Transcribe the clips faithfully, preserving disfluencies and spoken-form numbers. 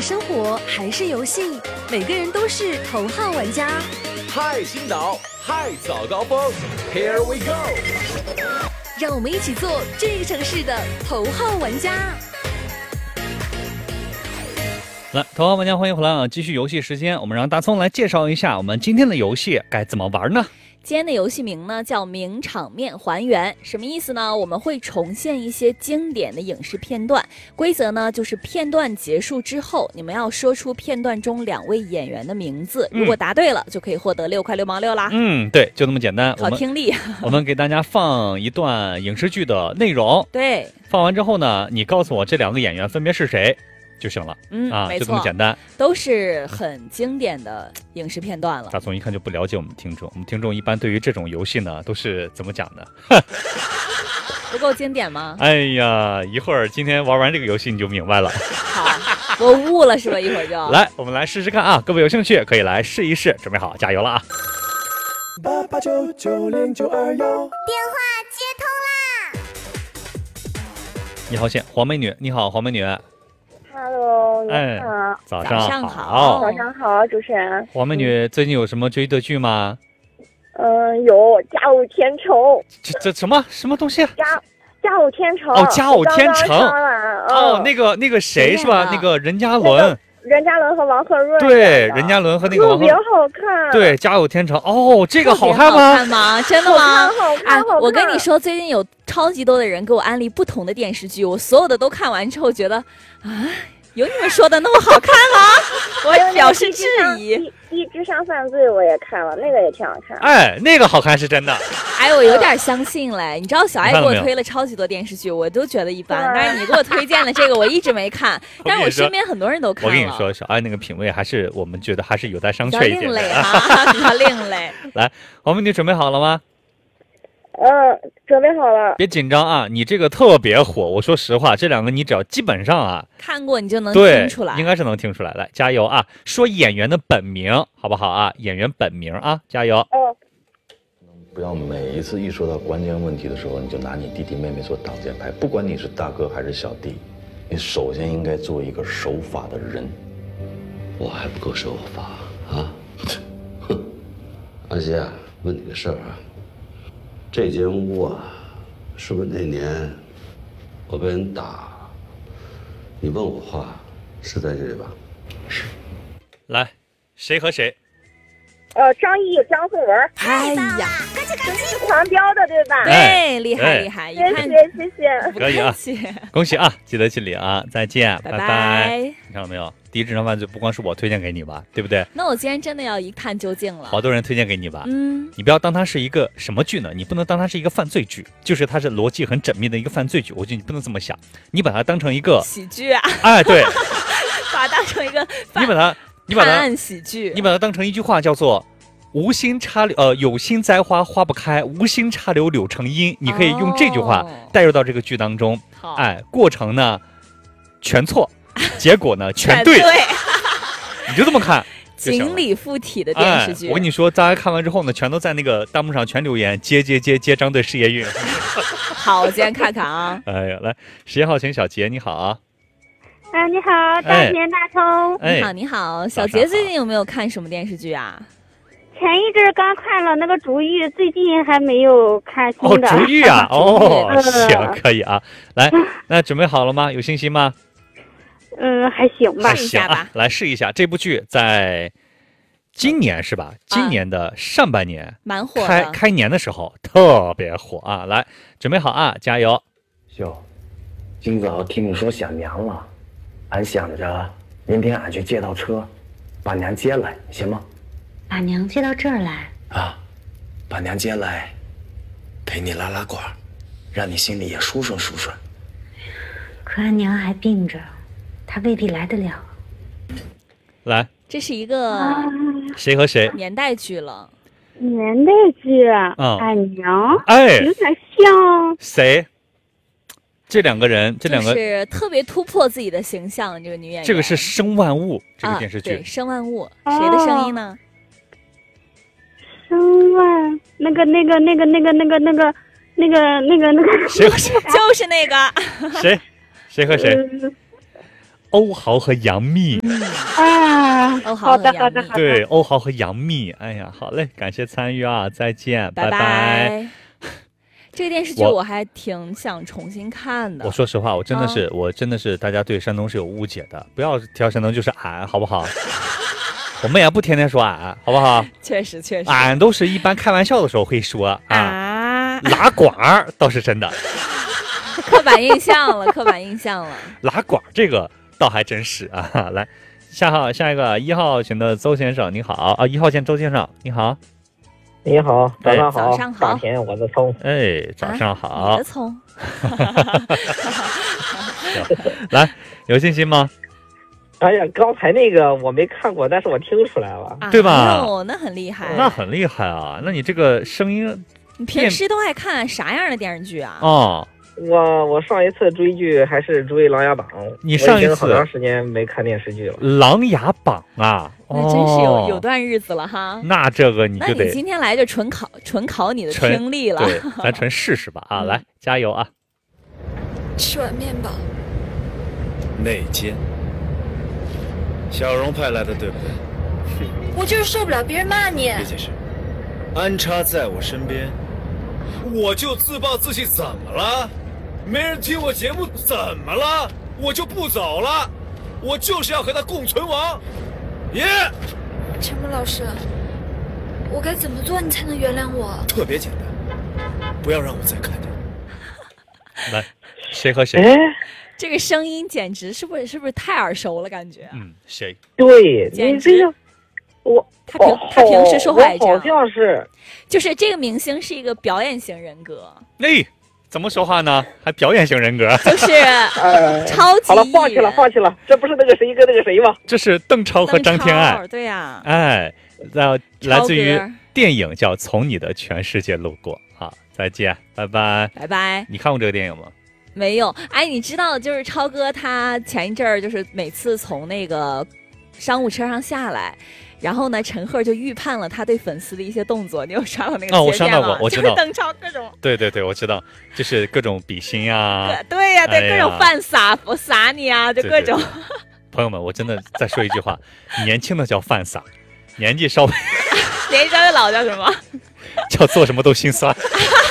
是生活还是游戏，每个人都是头号玩家。 嗨新岛，嗨早高峰 ，Here we go！ 让我们一起做这个城市的头号玩家。 来，头号玩家，欢迎回来啊！继续游戏时间，我们让大葱来介绍一下我们今天的游戏该怎么玩呢？ 今天的游戏名呢叫名场面还原，什么意思呢？我们会重现一些经典的影视片段，规则呢就是片段结束之后，你们要说出片段中两位演员的名字，如果答对了，就可以获得六块六毛六啦。 嗯，对，就那么简单。 考听力。 我们给大家放一段影视剧的内容， 对， 放完之后呢，你告诉我这两个演员分别是谁就行了。 嗯啊， 没错， 就这么简单， 都是很经典的影视片段了。 大葱一看就不了解我们听众，我们听众一般对于这种游戏呢都是怎么讲的？ 不够经典吗？ 哎呀，一会儿今天玩完这个游戏你就明白了。 好，我悟了是吧？一会儿就来，我们来试试看啊！各位有兴趣可以来试一试，准备好，加油了啊！ 八八九九零九二幺， 电话接通啦！ 一号线，黄美女，你好，黄美女。 Hello， 你好， 哎，早上早上好， 好早上好，主持人。 黄美女最近有什么追的剧吗？ 嗯，有《家务天成》。 这这什么什么东西？ 家家务天成。 哦，家务天成。 刚刚上完哦， 嗯、 那个那个谁是吧？ 那个那个任嘉那伦。 个任嘉伦和王鹤润。 对，任嘉伦和那个王鹤特别好看。 对，家有天成。哦，这个好看吗？ 好看吗？真的吗？ 好看好看哎好看， 我跟你说，最近有超级多的人给我安利不同的电视剧，我所有的都看完之后觉得，啊，有你们说的那么好看吗？我表示质疑。 低低智商犯罪我也看了，那个也挺好看。 哎，那个好看是真的。 哎，我有点相信嘞。你知道小爱给我你看了没有推了超级多电视剧，我都觉得一般。 对但是你给我推荐的这个，我一直没看。但是我我跟你说身边很多人都看了。 我跟你说，小爱那个品味还是我们觉得还是有待商比较榷一点的。 另类哈，比较另类。 来，黄美女准备好了吗？ 嗯，准备好了。 别紧张啊，你这个特别火。我说实话，这两个你只要基本上啊， 看过你就能对听出来， 应该是能听出来。来，加油啊！说演员的本名好不好啊？演员本名啊，加油！ 哦， 不要每一次一说到关键问题的时候，你就拿你弟弟妹妹做挡箭牌。不管你是大哥还是小弟，你首先应该做一个守法的人。 我还不够守法啊！哼，阿杰啊，问你个事儿啊，这间屋啊，是不是那年我被人打，你问我话，是在这里吧？是。 来，谁和谁？ 呃，张译、张颂文。 哎呀， 狂飙的对吧？ 哎对，厉害厉害，一谢看谢谢谢。 不可以啊客气恭喜啊！记得起礼啊！再见， 拜拜拜。 你看到没有？第一智商犯罪不光是我推荐给你吧，对不对？ 那我今天真的要一探究竟了。 好多人推荐给你吧。 嗯， 你不要当它是一个什么剧呢？你不能当它是一个犯罪剧，就是它是逻辑很缜密的一个犯罪剧。我觉得你不能这么想，你把它当成一个喜剧啊， 哎，对， 把它当成一个你把它，你把它， 探案喜剧， 你把它当成一句话叫做“无心插柳，呃，有心栽花花不开，无心插柳柳成荫”。你可以用这句话带入到这个剧当中。 好， 哎，过程呢全错，结果呢全全对，你就这么看。 锦鲤附体的电视剧、 哎，我跟你说，大家看完之后呢，全都在那个弹幕上全留言接接接接张队事业运。 好，我今天看看啊。 哎呀，来十一号请小杰，你好啊。 啊，你好，大田大葱。 哎， 你好，你好，小杰最近有没有看什么电视剧啊？ 前一阵刚看了那个《逐玉》，最近还没有看新的。 哦，逐玉啊，哦， 嗯行，可以啊。来，那准备好了吗？有信心吗？ 嗯，还行吧。 还行啊，来试一下。这部剧在今年是吧？今年的上半年， 蛮火的， 开开年的时候特别火啊！来，准备好啊，加油！ 秀，今早听你说想娘了，俺想着明天俺去借道车，把娘接来，行吗？ 把娘接到这儿来啊，把娘接来，陪你拉拉管，让你心里也舒顺舒顺。 可俺娘还病着，她未必来得了。 来， 这是一个谁和谁？ 年代剧了。 年代剧， 嗯， 俺娘， 哎， 有点像谁？这两个人，这两个就是特别突破自己的形象，这个女演员。 这个是《生万物》这个电视剧， 啊、对，《生万物》谁的声音呢？ 生万，那个那个那个那个那个那个那个那个那个谁和谁？ 就是那个谁？谁和谁？ 欧豪和杨幂。 啊， 欧豪好的， 和杨幂好的，好的。 对，欧豪和杨幂。哎呀，好嘞，感谢参与啊，再见， 拜拜拜。 这个电视剧我我还挺想重新看的。 我说实话，我真的是， 啊我真的是，大家对山东是有误解的，不要挑山东就是俺，好不好？我们也不天天说俺，好不好？ 确实确实， 俺都是一般开玩笑的时候会说啊， 啊， 拉管儿倒是真的， 刻板印象了，刻板印象了。 拉管儿这个倒还真是啊。来，下号下一个一号群的邹先生，你好啊，一号线邹先生，你好。 你好，早上好， 早上好大田，我的葱。 哎，早上好。 啊、你的葱。 来，有信心吗？ 哎呀，刚才那个我没看过，但是我听出来了， 啊、 对吧？ 哦，那很厉害， 那很厉害啊！那你这个声音， 你平时都爱看啥样的电视剧啊？ 哦， 我我上一次追剧还是追《琅琊榜》， 你上一次我已经好长时间没看电视剧了。 《琅琊榜》啊， 那真是有、 哦、 有段日子了哈。 那这个你就得， 那你今天来就纯考纯考你的听力了。 对，咱纯试试吧啊！嗯、来，加油啊！ 吃碗面吧。 内奸，小荣派来的对不对？ 我就是受不了别人骂你。 别解释，安插在我身边，我就自暴自弃，怎么了？没人听我节目，怎么了？我就不走了，我就是要和他共存亡。耶！ 陈默老师，我该怎么做你才能原谅我？ 特别简单，不要让我再看见。 来，谁和谁？ 这个声音简直是不是是不是太耳熟了？感觉。 嗯，谁？ 对， 简直。 我他平他平时说话也这样， 好像是， 就是这个明星是一个表演型人格。 哎，怎么说话呢？还表演型人格？ 就是超级。 好了，放弃了，放弃了。这不是那个谁跟那个谁吗？ 这是邓超和张天爱。 对呀、啊。 哎，来来自于电影叫《从你的全世界路过》。好，再见，拜拜， 拜拜。 你看过这个电影吗？ 没有。哎，你知道，就是超哥他前一阵儿就是每次从那个商务车上下来。然后呢，陈赫就预判了他对粉丝的一些动作。你有刷到那个？ 哦，我刷到过，我知道。 就是邓超各种。 对对对，我知道，就是各种比心呀、啊。 对呀、啊，对、哎，各种犯傻我傻你啊，就各种。 对对对朋友们，我真的再说一句话：年轻的叫犯傻，年纪稍微年纪稍微老叫什么？ 叫做什么都心酸。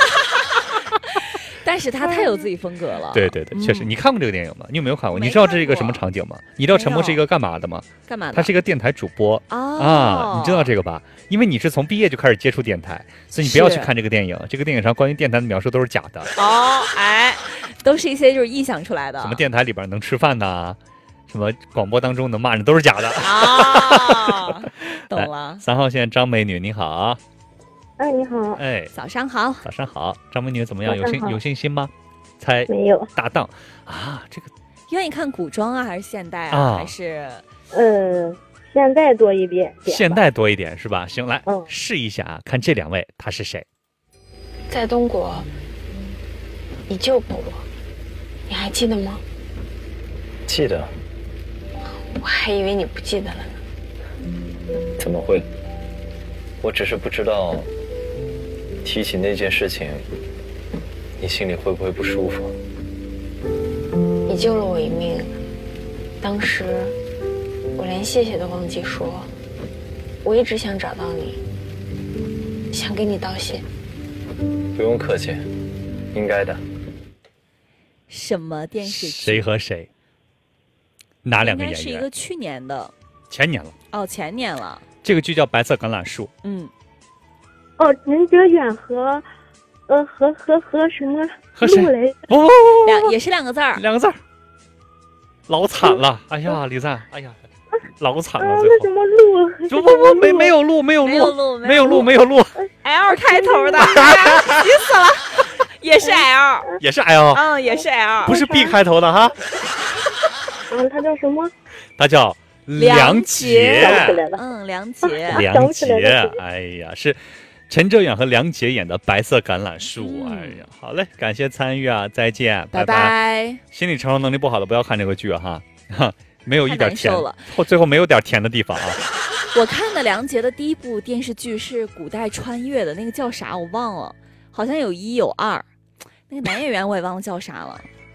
但是他太有自己风格了。 对对对，确实。嗯、你看过这个电影吗？你有没有看过？你知道这是一个什么场景吗？你知道陈默是一个干嘛的吗？ 干嘛的？ 他是一个电台主播、 哦、 啊，你知道这个吧？因为你是从毕业就开始接触电台，所以你不要去看这个电影。这个电影上关于电台的描述都是假的。 哦，哎，都是一些就是臆想出来的。 什么电台里边能吃饭呐？什么广播当中能骂人都是假的。 哦，懂了。 三号线张美女，你好。 哎，你好。 哎， 早上好。 早上好，张美女怎么样？有信有信心吗？猜没有搭档啊，这个愿意看古装啊，还是现代啊，啊还是呃现代多一点？ 现代多一点是吧？行，来、 嗯、 试一下啊，看这两位他是谁？ 在东国，你救过我，你还记得吗？ 记得。 我还以为你不记得了呢。 怎么会？我只是不知道，提起那件事情。你心里会不会不舒服？ 你救了我一命，当时我连谢谢都忘记说。我一直想找到你，想给你道谢。 不用客气，应该的。 什么电视剧？ 谁和谁？哪两个演员？ 应该是一个去年的， 前年了。 哦，前年了。 这个剧叫《白色橄榄树》。 嗯。 哦，任哲远和。呃，和和和什么？ 和谁？ 哦，两也是两个字儿， 两个字儿，老惨了！哎呀，李赞，哎呀，老惨了！ 啊，那什么路？ 不不不，没没有路，没有路，没有路，没有路。 L 开头的，急死了！也是 L， 也是 L， 嗯，也是 L， 不是 B 开头的哈。 嗯，他叫什么？ 他叫梁洁。 嗯，梁洁， 梁洁，哎呀，是。陈哲远和梁洁演的《白色橄榄树》，嗯，哎呀，好嘞，感谢参与啊，再见， 拜拜。 拜心理承受能力不好的不要看这个剧哈，哈，没有一点甜了，最后没有点甜的地方啊。 我看的梁洁的第一部电视剧是古代穿越的，那个叫啥我忘了，好像有一有二，那个男演员我也忘了叫啥了。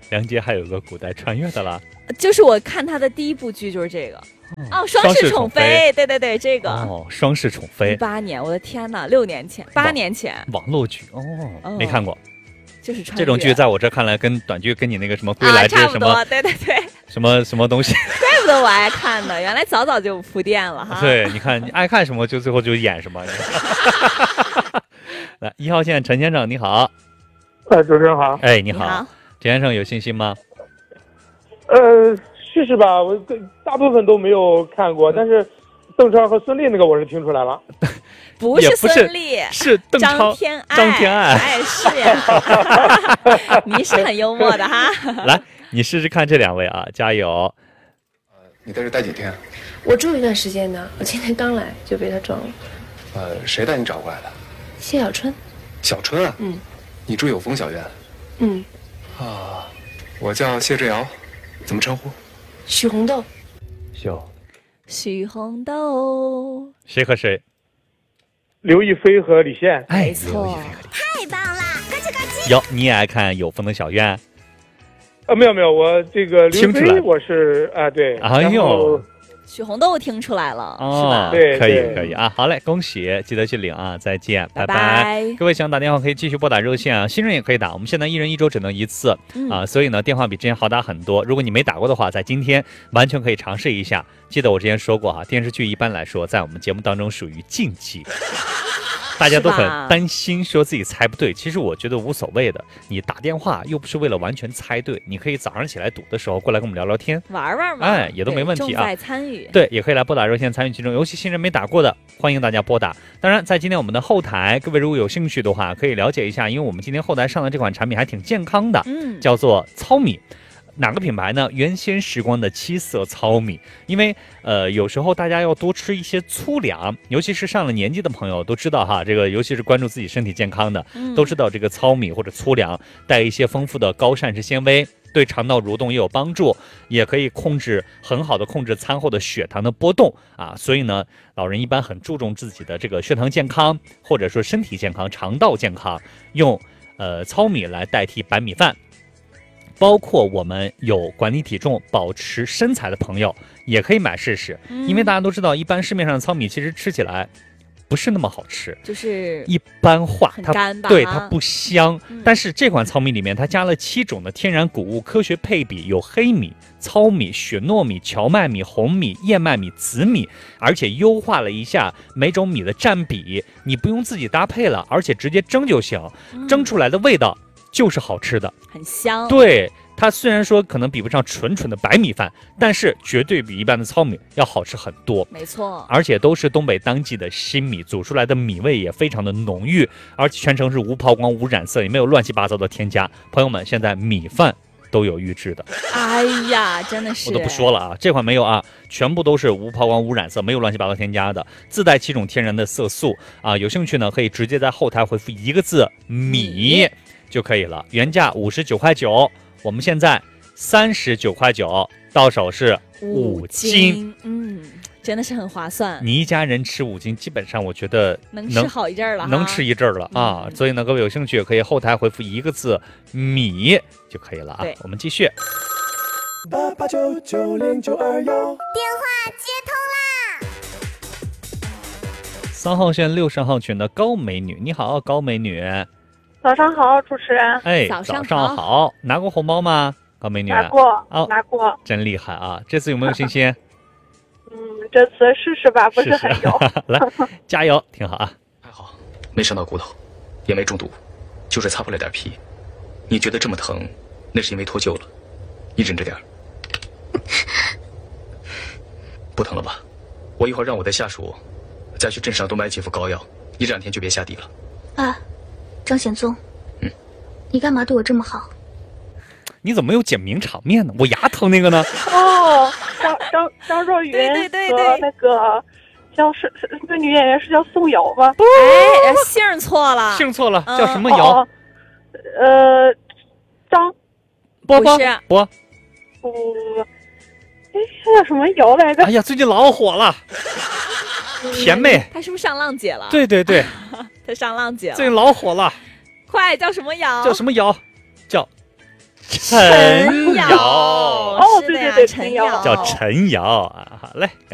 梁洁还有个古代穿越的啦， 就是我看他的第一部剧就是这个。哦，双世宠妃，对对对，这个哦，双世宠妃， 一八年，我的天哪，六年前，八年前， 网络剧哦，哦没看过， 就是穿这种剧，在我这看来，跟短剧跟你那个什么归来之什么， 啊、对对对， 什么什么东西， 怪不得我爱看呢，原来早早就铺垫了哈。 对，你看你爱看什么，就最后就演什么。来，一号线陈先生，你好。 哎，主持人好。 哎，你好， 你好陈先生有信心吗？ 呃。试试吧，我大部分都没有看过，但是邓超和孙俪那个我是听出来了。 不是孙俪， 是邓超、 张天爱。 张天爱， 哎，是呀，你是很幽默的哈。 来，你试试看这两位啊，加油。 呃，你在这待几天？ 我住一段时间呢，我今天刚来就被他撞了。 呃，谁带你找过来的？ 谢小春。 小春啊？ 嗯。 你住有丰小院？ 嗯。 啊，我叫谢志尧，怎么称呼？ 许红豆， 秀， 许红豆， 谁和谁？ 刘亦菲和李现。 哎， 没错， 太棒了！咯吱咯吱。 哟，你也爱看有风的小院？ 啊，没有没有，我这个刘亦菲我是啊、呃、对。 哎呦。 许红豆听出来了， 哦、 是吧？ 对， 可以可以啊，好嘞，恭喜，记得去领啊，再见，拜拜。 拜拜各位想打电话可以继续拨打热线啊，新人也可以打，我们现在一人一周只能一次、 嗯、 啊，所以呢电话比之前好打很多。如果你没打过的话，在今天完全可以尝试一下。记得我之前说过哈、啊，电视剧一般来说在我们节目当中属于禁忌。大家都很担心说自己猜不对，其实我觉得无所谓的。你打电话又不是为了完全猜对，你可以早上起来堵的时候过来跟我们聊聊天， 玩玩嘛， 哎，也都没问题啊。 重在参与， 对，也可以来拨打热线参与其中，尤其新人没打过的，欢迎大家拨打。当然，在今天我们的后台，各位如果有兴趣的话，可以了解一下，因为我们今天后台上的这款产品还挺健康的， 嗯， 叫做糙米。哪个品牌呢？原先时光的七色糙米，因为呃有时候大家要多吃一些粗粮，尤其是上了年纪的朋友都知道哈，这个尤其是关注自己身体健康的， 嗯、 都知道这个糙米或者粗粮带一些丰富的高膳食纤维，对肠道蠕动也有帮助，也可以控制很好的控制餐后的血糖的波动啊。所以呢，老人一般很注重自己的这个血糖健康，或者说身体健康、肠道健康，用呃糙米来代替白米饭。包括我们有管理体重、保持身材的朋友，也可以买试试。 嗯、 因为大家都知道，一般市面上的糙米其实吃起来不是那么好吃， 就是一般化， 它对它不香、 嗯。 但是这款糙米里面，它加了七种的天然谷物，科学配比，有黑米、糙米、雪糯米、荞麦米、红米、燕麦米、紫米，而且优化了一下每种米的占比，你不用自己搭配了，而且直接蒸就行， 嗯、 蒸出来的味道就是好吃的， 很香。 对，它虽然说可能比不上纯纯的白米饭，但是绝对比一般的糙米要好吃很多。 没错， 而且都是东北当季的新米，煮出来的米味也非常的浓郁，而且全程是无抛光、无染色，也没有乱七八糟的添加。朋友们，现在米饭都有预制的。 哎呀，真的是， 我都不说了啊，这款没有啊，全部都是无抛光、无染色，没有乱七八糟添加的，自带七种天然的色素啊。有兴趣呢，可以直接在后台回复一个字“米”就可以了。原价五十九块九，我们现在三十九块九，到手是五斤， 嗯，真的是很划算。 你一家人吃五斤，基本上我觉得能吃好一阵儿了， 能吃一阵儿了啊、嗯！所以呢，各位有兴趣可以后台回复一个字“米”就可以了啊。我们继续。 八八九九零九二幺， 电话接通啦！三号线六十号群的高美女，你好，高美女。 早上好，主持人。 哎， 早上好， 早上好，拿过红包吗？高美女。 拿过， 哦， 拿过。 真厉害啊！这次有没有信心？ 嗯，这次试试吧，不是很有。 来，加油，挺好啊。 还好，没伤到骨头，也没中毒，就是擦破了点皮。你觉得这么疼，那是因为脱臼了，你忍着点儿。不疼了吧？我一会儿让我的下属再去镇上多买几副膏药，你这两天就别下地了。 啊，张显宗， 嗯， 你干嘛对我这么好？ 你怎么又捡名场面呢？我牙疼那个呢？ 哦，张张张若昀对对对对和那个叫是是那个女演员是叫宋瑶吗？ 哎，姓错了， 姓错了， 嗯、 叫什么瑶？ 哦、呃，张波波不是波。 不，哎，叫什么瑶来着？ 哎呀，最近老火了，甜妹。 她是不是上浪姐了？ 对对对， 她上浪姐了， 最近老火了。 快，叫什么瑶？ 叫什么瑶？叫陈瑶。 哦， 对对对，陈瑶叫陈瑶啊。好嘞。